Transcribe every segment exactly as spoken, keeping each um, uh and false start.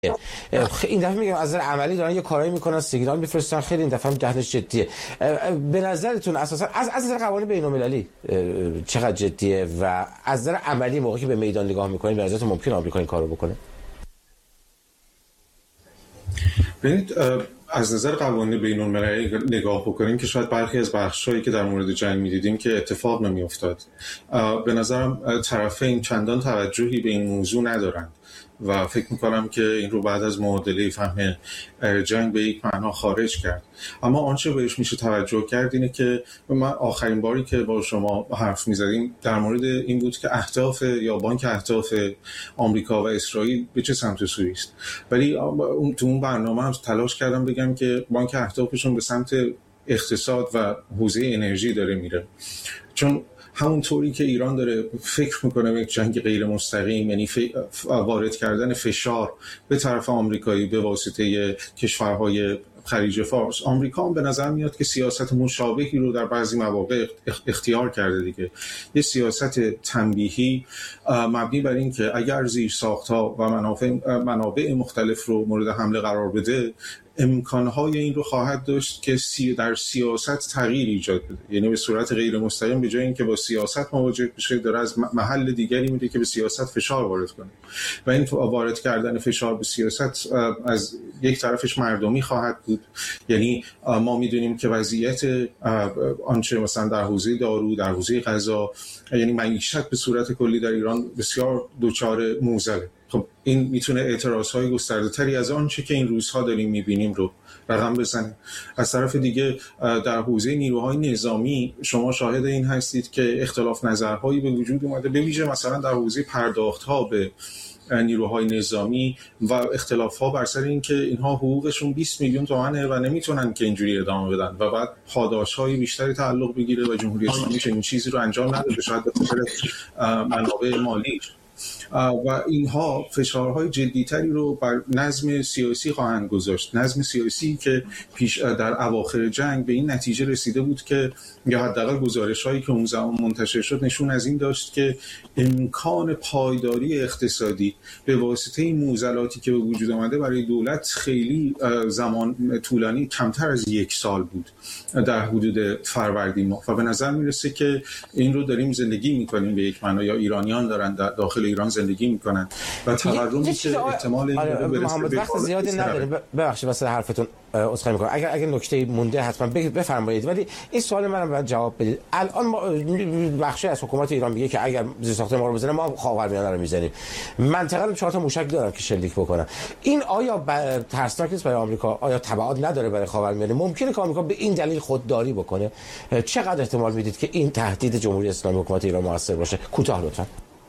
این دفعه میگم از نظر عملی دارن یه کارایی میکنن، سیگنال میفرستن، خیلی این دفعه هم جهتش جدیه. به نظرتون اساسا از از نظر قوانین بین‌المللی چقدر جدیه و از نظر عملی موقعی که به میدان نگاه میکنین به نظرتون ممکنه آمریکا این کارو بکنه؟ ببینید از نظر قوانین بین‌المللی نگاه بکنیم که شاید برخی از بخشایی که در مورد جنگ می‌دیدیم که اتفاق نمی‌افتاد. به نظرم طرفین چندان توجهی به این موضوع ندارند و فکر میکنم که این رو بعد از معادله فهم جنگ به یک معنا خارج کرد. اما آنچه بهش میشه توجه کرد اینه که من آخرین باری که با شما حرف میزدیم در مورد این بود که اهداف یا بانک اهداف آمریکا و اسرائیل به چه سمت و سویی است، ولی تو اون برنامه هم تلاش کردم بگم که بانک اهدافشون به سمت اقتصاد و حوزه انرژی داره میره، چون همونطوری که ایران داره فکر میکنه یک جنگ غیر مستقیم، یعنی وارد کردن فشار به طرف آمریکایی به واسطه کشورهای خلیج فارس، آمریکا هم به نظر میاد که سیاست مشابهی رو در بعضی مواقع اختیار کرده دیگه. یه سیاست تنبیهی مبنی بر این که اگر زیرساخت‌ها و منافع منابع مختلف رو مورد حمله قرار بده، امکانهای این رو خواهد داشت که سی در سیاست تغییر ایجاد بده، یعنی به صورت غیر مستقیم به جای اینکه با سیاست مواجه بشه داره از محل دیگری میره که به سیاست فشار وارد کنه و این وارد کردن فشار به سیاست از یک طرفش مردمی خواهد بود. یعنی ما میدونیم که وضعیت آنچه مثلا در حوزه دارو، در حوزه غذا، یعنی معیشت به صورت کلی در ایران بسیار دچار موزله. خب این میتونه اعتراضهای گسترده‌تری از آنچه که این روزها داریم میبینیم رو رقم بزنه. از طرف دیگه در حوزه نیروهای نظامی شما شاهد این هستید که اختلاف نظرهایی به وجود اومده، به ویژه مثلا در حوزه پرداخت‌ها به نیروهای نظامی و اختلاف‌ها بر سر این که اینها حقوقشون بیست میلیون تومانه و نمیتونن که اینجوری ادامه بدن و بعد پاداش‌های بیشتری تعلق بگیره و جمهوری اسلامی چنین چیزی رو انجام نداده، شاید به خاطر منابع مالی و اینها فشارهای جدیتری رو بر نظم سیاسی خواهند گذاشت. نظم سیاسی که پیش در اواخر جنگ به این نتیجه رسیده بود که یا حداقل گزارش‌هایی که اون زمان منتشر شد نشون از این داشت که امکان پایداری اقتصادی به واسطه این معضلاتی که به وجود آمده برای دولت خیلی زمان طولانی کمتر از یک سال بود در حدود فروردین ماه و به نظر میرسه که این رو داریم زندگی میکنیم به یک معنا، یا ایرانیان دارن در داخل ایران زندگی میکنن و تورمی که احتمال این رو برسه. وقت زیادی نداریم، ببخشید واسه حرفتون عذرخواهی میکنم اگر اگر نکته مونده حتما بفرمایید، ولی این سوال منم باید جواب بدید. الان ما بخشی از حکومت ایران میگه که اگر زیرساخت ما رو بزنه ما خاورمیانه رو میزنیم، منطقه چهار تا موشک دارن که شلیک بکنن. این آیا ترسناک نیست برای آمریکا؟ آیا تبعات نداره برای خاورمیانه؟ ممکنه که آمریکا به این دلیل خودداری بکنه؟ چقدر احتمال میدید که این تهدید جمهوری اسلامی حکومت ایران موثر باشه؟ کوتاه لطفا.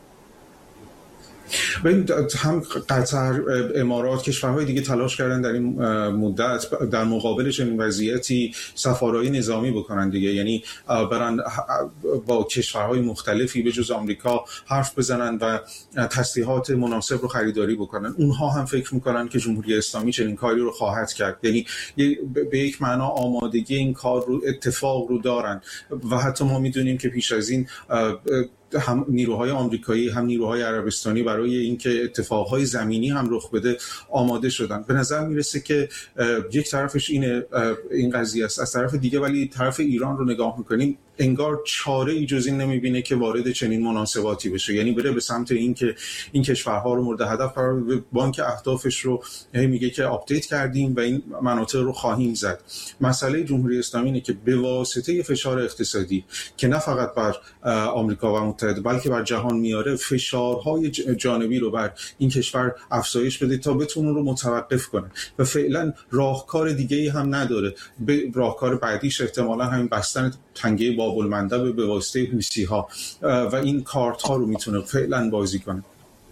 ببین هم قطر، امارات، کشورهای دیگه تلاش کردن در این مدت در مقابل چنین وضعیتی سفاره‌ای نظامی بکنن دیگه، یعنی برن با کشورهای مختلفی به جز آمریکا حرف بزنن و تسلیحات مناسب رو خریداری بکنن. اونها هم فکر میکنن که جمهوری اسلامی چنین کاری رو خواهد کرد، یعنی به یک معنا آمادگی این کار رو، اتفاق رو دارن و حتی ما میدونیم که پیش از این هم نیروهای آمریکایی هم نیروهای عربستانی برای اینکه اتفاقهای زمینی هم رخ بده آماده شدن. به نظر میرسه که یک طرفش اینه این قضیه است، از طرف دیگه ولی طرف ایران رو نگاه میکنیم انگار چاره ای جز این نمیبینه که وارد چنین مناسباتی بشه، یعنی بره به سمت این که این کشورها رو مورد هدف قرار بده. بانک اهدافش رو میگه که آپدیت کردیم و این مناطق رو خواهیم زد. مسئله جمهوری اسلامی اینه که به واسطه فشار اقتصادی که نه فقط بر آمریکا و متحده بلکه بر جهان میاره، فشارهای جانبی رو بر این کشور افزایش بده تا بتونه رو متوقف کنه و فعلا راهکار دیگه‌ای هم نداره. به راهکار بعدیش احتمالاً همین بستن تنگه باب المندب به واسطه حوثی‌ها و این کارت ها رو میتونه فعلا بازی کنه.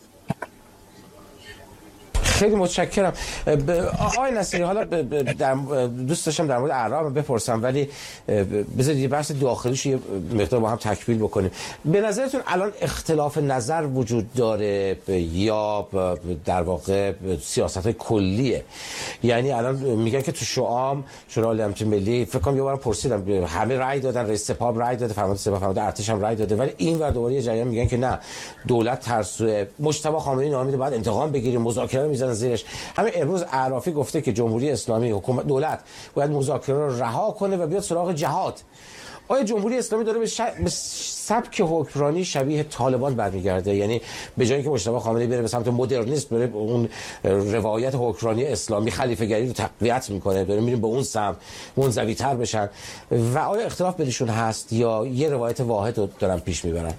خیلی متشکرم. آقای نصیری، حالا در دوست داشتم در مورد اعراب بپرسم ولی بذارید یه بحث داخلیش یه مقدار با هم تکمیل بکنیم. به نظرتون الان اختلاف نظر وجود داره یا در واقع سیاست‌های کلیه؟ یعنی الان میگن که تو شوام شورای امنیت ملی فکر کنم یه بار پرسیدم همه رأی دادن، رئیس سپاه رأی داده، فرمانده سپاه، فرمانده ارتش هم رأی داده، ولی این ور دوباره یه جریان میگن که نه دولت ترسو مجتبی خامنه‌ای نامیده بعد انتقام بگیریم، مذاکره میزنه بیان زیرش. همین امروز عرافی گفته که جمهوری اسلامی حکومت دولت باید مذاکره رو رها کنه و بیاد سراغ جهاد. آیا جمهوری اسلامی داره به, ش... به سبک حکمرانی شبیه طالبان برمیگرده؟ یعنی به جایی که مجتبی خامنه‌ای بره به سمت مدرنیسم، بره اون روایت حکمرانی اسلامی خلیفه گری رو تقویت میکنه، داره میریم به اون سمت منزوی‌تر بشن، و آیا اختلاف بینشون هست یا یه روایت واحد رو دارن پیش میبرن؟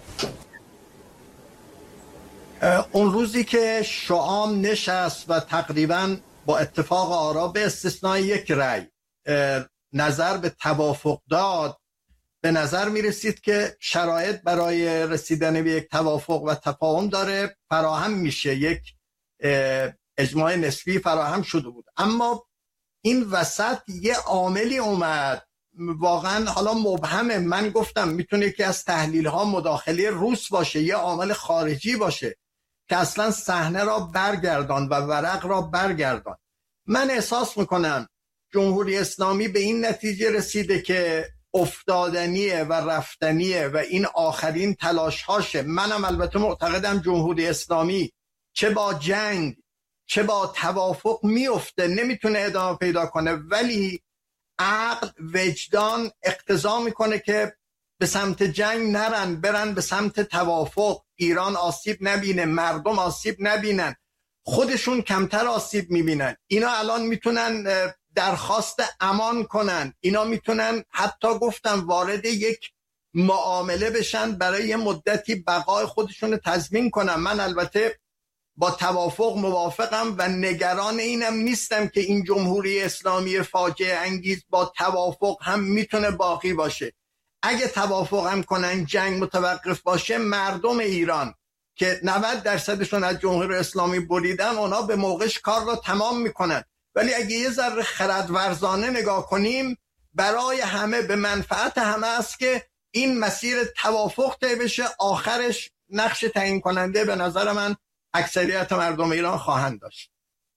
اون روزی که شعام نشست و تقریبا با اتفاق آرا به استثنای یک رأی نظر به توافق داد، به نظر می رسید که شرایط برای رسیدن به یک توافق و تفاهم داره فراهم میشه، یک اجماع نسبی فراهم شده بود. اما این وسط یه عاملی اومد واقعا حالا مبهمه، من گفتم میتونه که از تحلیل ها مداخله روس باشه، یه عامل خارجی باشه که اصلا صحنه را برگردان و ورق را برگردان. من احساس میکنم جمهوری اسلامی به این نتیجه رسیده که افتادنیه و رفتنیه و این آخرین تلاش هاشه. منم البته معتقدم جمهوری اسلامی چه با جنگ چه با توافق میفته، نمیتونه ادامه پیدا کنه، ولی عقل وجدان اقتضا میکنه که به سمت جنگ نرن، برن به سمت توافق. ایران آسیب نبینه، مردم آسیب نبینن، خودشون کمتر آسیب میبینن. اینا الان میتونن درخواست امان کنن، اینا میتونن حتی گفتم وارد یک معامله بشن برای یه مدتی بقای خودشون تضمین کنن. من البته با توافق موافقم و نگران اینم نیستم که این جمهوری اسلامی فاجعه انگیز با توافق هم میتونه باقی باشه. اگه توافق هم کنن جنگ متوقف باشه، مردم ایران که نود درصدشون از جمهوری اسلامی بریدن، اونا به موقعش کار رو تمام میکنن. ولی اگه یه ذره خردورزانه نگاه کنیم، برای همه به منفعت همه است که این مسیر توافق طی بشه، آخرش نقش تعیین کننده به نظر من اکثریت مردم ایران خواهند داشت.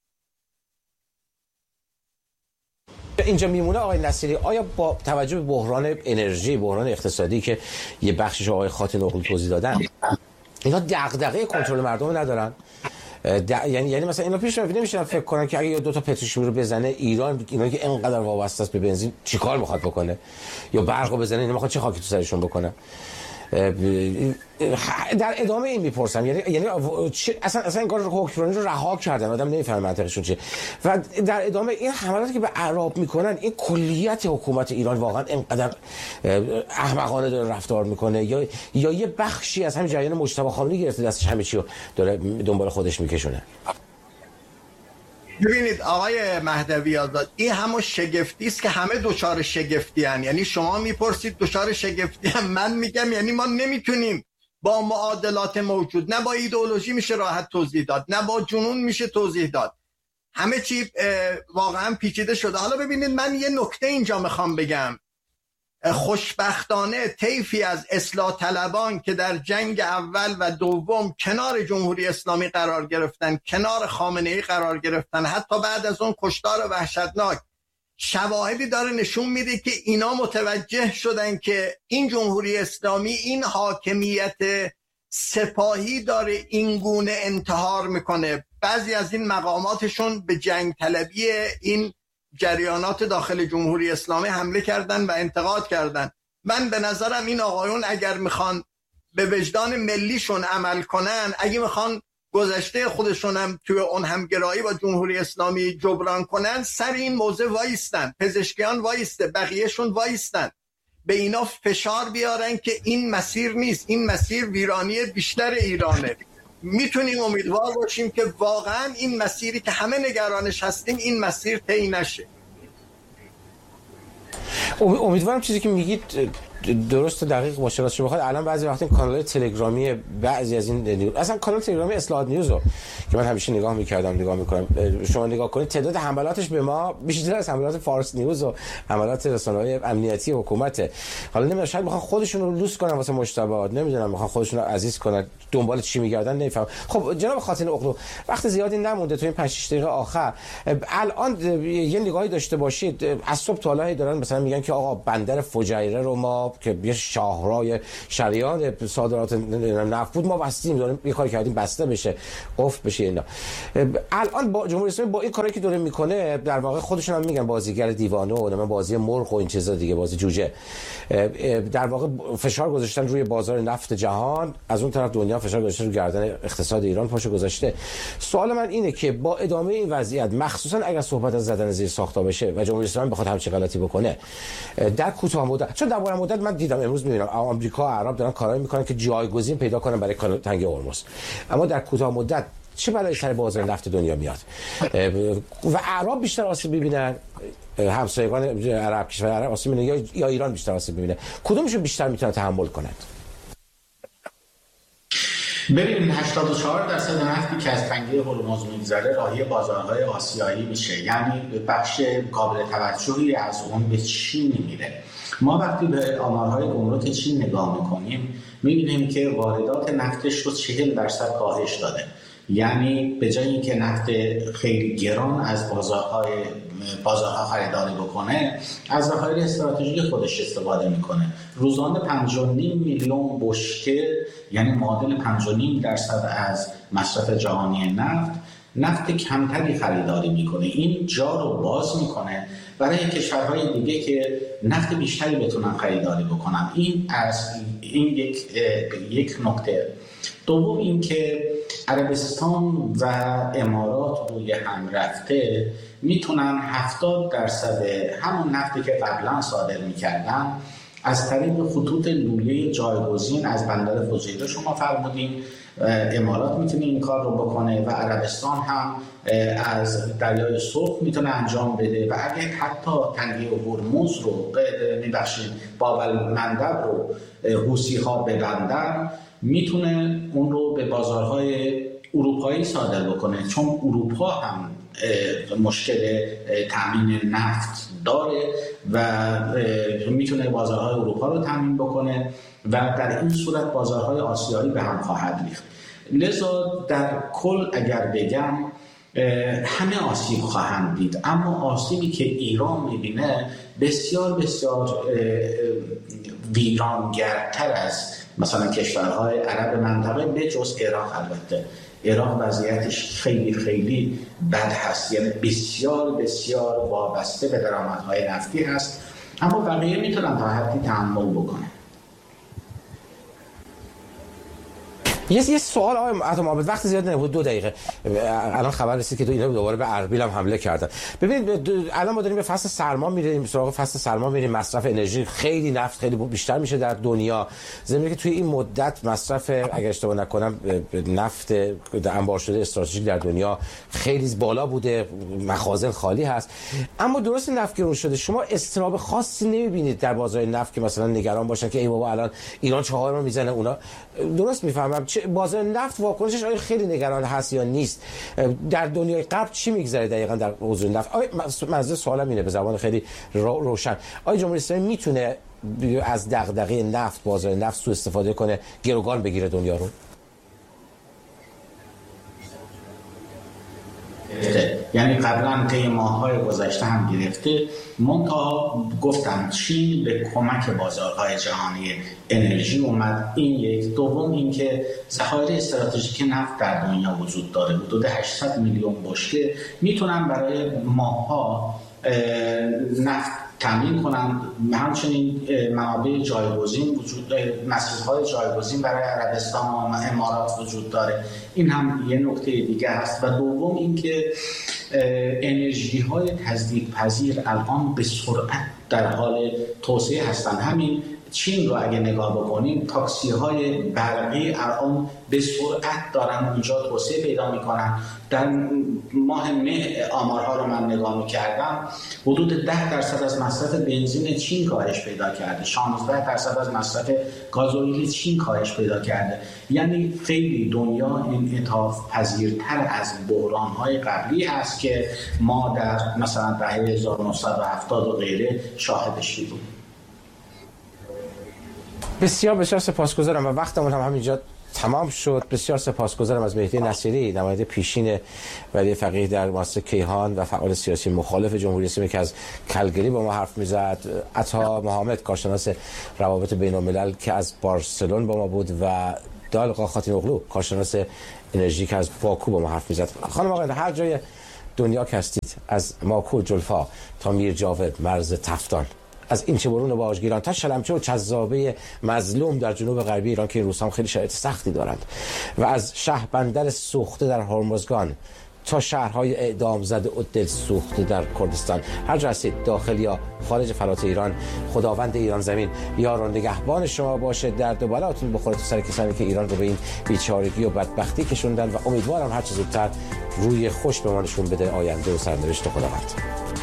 اینجا میمونه آقای نصیری، آیا با توجه به بحران انرژی، بحران اقتصادی که یه بخشش آقای خاطر نقل توضیح دادن، اینا دغدغه کنترل مردم ندارن؟ یعنی یعنی مثلا اینا پیش نمیشه فکر کنن که اگه یه دو تا پتروشیمی رو بزنه ایران، اینا که اینقدر وابسته است به بنزین، چیکار میخواد بکنه؟ یا برقو بزنه، اینا میخواد چه خاکی تو سرشون بکنه؟ در ادامه این میپرسم، یعنی یعنی اصلا اصلا انگار حکمرانی رو رها کردن، آدم نمیفهمه منطقشون چیه. و در ادامه این حملاتی که به اعراب میکنن، این کلیت حکومت ایران واقعا اینقدر احمقانه داره رفتار میکنه، یا یا یه بخشی از همین جریان مجتبی خامنه‌ای گرفته دستش همه چی رو داره دنبال خودش میکشونه؟ ببینید آقای مهدوی آزاد، این همون شگفتی است که همه دچار شگفتی هن. یعنی شما میپرسید دچار شگفتی هم، من میگم یعنی ما نمیتونیم با معادلات موجود، نه با ایدئولوژی میشه راحت توضیح داد، نه با جنون میشه توضیح داد، همه چی واقعا پیچیده شده. حالا ببینید من یه نکته اینجا میخوام بگم، خوشبختانه طیفی از اصلاح طلبان که در جنگ اول و دوم کنار جمهوری اسلامی قرار گرفتن، کنار خامنه‌ای قرار گرفتن، حتی بعد از اون کشتار وحشتناک، شواهدی داره نشون میده که اینا متوجه شدن که این جمهوری اسلامی این حاکمیت سپاهی داره این گونه انتحار میکنه. بعضی از این مقاماتشون به جنگ طلبی این جریانات داخل جمهوری اسلامی حمله کردن و انتقاد کردن. من به نظرم این آقایون اگر میخوان به وجدان ملیشون عمل کنن، اگه میخوان گذشته خودشون هم توی اون همگرایی با جمهوری اسلامی جبران کنن، سر این موضوع وایستن، پزشکیان وایسته، بقیهشون وایستن، به اینا فشار بیارن که این مسیر نیست، این مسیر ویرانی بیشتر ایرانه. میتونیم امیدوار باشیم که واقعا این مسیری که همه نگرانش هستیم این مسیر طی نشه. امیدوارم چیزی که میگید درست و دقیق باشه. راستش بخواد الان بعضی وقتا کانال تلگرامی بعضی از این نیوز، اصلا کانال تلگرامی اصلاحات نیوز رو که من همیشه نگاه میکردم نگاه میکنم، شما نگاه کنید تعداد حملاتش به ما بیشتر از حملات فارس نیوز و حملات رسانه‌های امنیتی حکومت. حالا نمیدونم شاید میخوان خودشون رو لوس کنن واسه مجتبی، نمیدونم میخوان خودشون رو عزیز کنن، دنبال چی میگردن نمیفهم. خب جناب خاطر اقلو، وقت زیادی نمونده تو این پنج شش دقیقه آخر، الان یه نگاهی داشته باشید. از صبح تا حالا دارن مثلا میگن که آقا بندر فجیره رو ما عرب که یه شاهرای شریان صادرات نفت بود ما بستیم، داریم یه کاری کردیم بسته بشه، افت بشه اینا. الان با جمهوری اسلامی با این کاری که داره میکنه در واقع خودشون هم میگن بازیگر دیوانه و من بازی مرغ و این چیزا دیگه، بازی جوجه، در واقع فشار گذاشتن روی بازار نفت جهان، از اون طرف دنیا فشار گذاشته رو گردن اقتصاد ایران پاشو گذاشته. سوال من اینه که با ادامه این وضعیت مخصوصا اگر صحبت از زدن زیر ساختا بشه و جمهوری اسلامی بخواد همچین غلطی بکنه در کوتاه مدت، چون در بلند مدت من دیدم امروز میبینم آمریکا و عرب دارن کارایی میکنن که جایگزین پیدا کنن برای تنگ هرمز، اما در کوتاه مدت چه بلایی سر بازار نفت دنیا میاد و عرب بیشتر آسیب ببینن، همسایگان عرب کشور عرب آسیب میبینن یا یا ایران بیشتر آسیب میبینه؟ کدومشون بیشتر میتونه تحمل کند؟ ببینید هشتاد و چهار درصد نفتی که از تنگه هرمز میگذره راهی بازارهای آسیایی میشه، یعنی بخش قابل توجهی از اون به چین میره. ما وقتی به آمارهای گمرک چین نگاه میکنیم میبینیم که واردات نفتش رو چهل درصد کاهش داده، یعنی به جای اینکه نفت خیلی گران از بازارهای بازارها خریداری بکنه از ذخایر استراتژیک خودش استفاده میکنه. روزانه پنج و نیم میلیون بشکه یعنی معادل پنج و نیم درصد از مصرف جهانی نفت نفت کمتری خریداری میکنه. این جا رو باز میکنه برای کشورهای دیگه که نفت بیشتری بتونن خریداری بکنن. این از این یک یک نکته. دوم این که عربستان و امارات روی هم رفته میتونن هفتاد درصد همون نفتی که قبلا صادر میکردن از طریق خطوط لوله جایگزین از بندر فوجیره شما فرمودین امارات میتونه این کار رو بکنه و عربستان هم از دریای سرخ میتونه انجام بده و اگه حتی تنگه هرمز رو میبخشید باب المندب رو حوثی ها ببندن میتونه اون رو به بازارهای اروپایی صادر بکنه، چون اروپا هم مشکل تامین نفت داره و میتونه بازارهای اروپا رو تامین بکنه و در این صورت بازارهای آسیایی به هم خواهد ریخت. لذا در کل اگر بگم همه آسیب خواهند دید، اما آسیبی که ایران میبینه بسیار بسیار ویرانگرتر از مثلا کشورهای عرب منطقه به جز عراق. البته عراق وضعیتش خیلی خیلی بد هست، یعنی بسیار بسیار وابسته به درآمدهای نفتی هست، اما بقیه میتونن تا حدی تحمل بکنن. یه یه سوال آقای عطا عابد، وقت زیاد نبود، دو دقیقه. الان خبر رسید که اینا دوباره به اربیل هم حمله کردن. ببینید الان ما داریم به فصل سرما میریم، سراغ فصل سرما میریم، مصرف انرژی خیلی نفت خیلی بیشتر میشه در دنیا. زمینه که توی این مدت مصرف اگر اشتباه نکنم نفت انبار شده استراتژیک در دنیا خیلی بالا بوده، مخازن خالی هست. اما درست نفت گرون شده، شما استراب خاصی نمیبینید در بازار نفت که مثلا نگران باشن که ای بابا الان ایران چهار رو میزنه اونا؟ درست میفهمم بازار نفت واکنشش آیا خیلی نگران هست یا نیست؟ در دنیای غرب چی میگذره دقیقاً در حوزه نفت؟ آیا منظور سوالم اینه به زبان خیلی روشن، آیا جمهوری اسلامی میتونه از دغدغه نفت بازار نفت سوء استفاده کنه گروگان بگیره دنیا رو؟ یعنی قبلا طی ماه‌های گذشته هم گرفته. منتها گفتم چین به کمک بازارهای جهانی انرژی اومد. این یک. دوم اینکه ذخایر استراتژیک نفت در دنیا وجود داره، حدود هشتصد میلیون بشکه میتونن برای ماه‌ها نفت تامین کنند. همچنین منابع جایگزین وجود، مسیرهای جایگزین برای عربستان و امارات وجود داره. این هم یه نکته دیگه هست. و دوم اینکه انرژی های تجدیدپذیر الان به سرعت در حال توسعه هستند. همین چین رو اگه نگاه بکنیم، تاکسی های برقی الان به سرعت دارن اونجا توسعه پیدا میکنن. در ماه مه آمارها رو من نگاه میکردم، حدود ده درصد از مصرف بنزین چین کاهش پیدا کرده، شانزده درصد از مصرف گازوئیل چین کاهش پیدا کرده. یعنی خیلی دنیا انعطاف پذیرتر از بحران‌های قبلی هست که ما در مثلا دهه هزار و نهصد و هفتاد و غیره شاهدش بودیم. بسیار بسیار سپاسگزارم و وقتمون هم همینجا تمام شد. بسیار سپاسگزارم از مهدی نصیری، نماینده پیشین ولی فقیه در مؤسسه کیهان و فعال سیاسی مخالف جمهوری اسلامی که از کلگری با ما حرف میزد. عطا محمد کارشناس روابط بین الملل که از بارسلون با ما بود و دالقا خاتین اغلو کارشناس انرژی که از باکو با ما حرف میزد. خانم آقای هر جای دنیا که هستید، از ماکو جلفا تا میر جاود، مرز تفتان، از این چه برون و باجگیران تا شلمچه و چذابه مظلوم در جنوب غربی ایران که این روزها خیلی شرایط سختی دارند، و از شهر بندر سوخته در هرمزگان تا شهرهای اعدام زده و دل سوخته در کردستان، هر جا هستید داخل یا خارج فلات ایران، خداوند ایران زمین یار و نگهبان شما باشه. درد و بلاتون بخوره تو سر کسانی که ایران رو به این بیچارگی و بدبختی کشوندن و امیدوارم هر چه زودتر روی خوش به ما نشون بده آینده و سرنوشت خداوند.